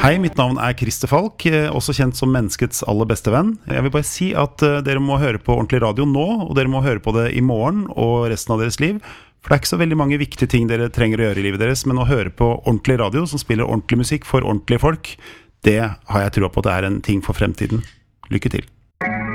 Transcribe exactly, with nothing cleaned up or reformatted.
Hei, mitt navn er Christer Falk, også kjent som menneskets aller beste venn. Jeg vil bare si at dere må høre på ordentlig radio nå, og dere må høre på det i morgen og resten av deres liv. For det er ikke så veldig mange viktige ting dere trenger å gjøre i livet deres, men å høre på ordentlig radio som spiller ordentlig musikk for ordentlige folk, det har jeg trodd på at det er en ting for fremtiden. Lykke til!